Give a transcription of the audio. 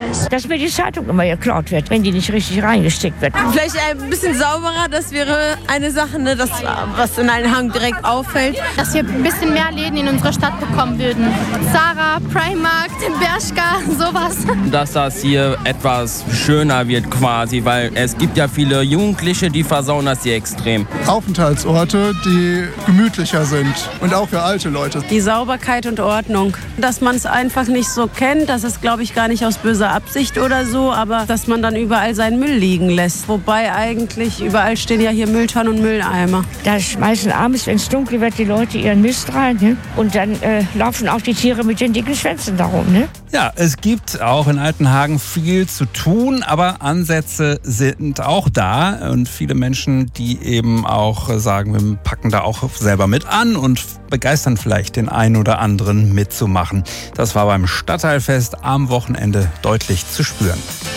ist. Dass mir die Zeitung immer geklaut wird, wenn die nicht richtig reingesteckt wird. Vielleicht ein bisschen sauberer, das wäre eine Sache, ne, das, was in einen Hang direkt auffällt. Dass wir ein bisschen mehr Läden in unserer Stadt bekommen würden. Zara, Primark, Bershka, sowas. Dass das hier etwas schöner wird quasi, weil es gibt ja viele Jugendliche, die versauen das hier extrem. Aufenthaltsorte, die gemütlicher sind und auch für alte Leute. Die Sauberkeit und Ordnung, dass man es einfach nicht so kennt, das ist, glaube ich, gar nicht aus böser Absicht oder so, aber dass man dann überall seinen Müll liegen lässt. Wobei eigentlich überall stehen ja hier Mülltonnen und Mülleimer. Da schmeißen abends, wenn es dunkel wird, die Leute ihren Mist rein. Ne? Und dann laufen auch die Tiere mit den dicken Schwänzen darum. Ne? Ja, es gibt auch in Altenhagen viel zu tun, aber Ansätze sind auch da. Und viele Menschen, die eben auch sagen, wir packen da auch selber mit an und begeistern vielleicht den einen oder anderen mitzumachen. Das war beim Stadtteilfest am Wochenende deutlich zu spüren.